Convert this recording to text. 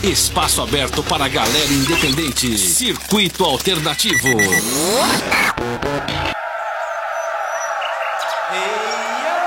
Espaço aberto para a galera independente. Circuito Alternativo.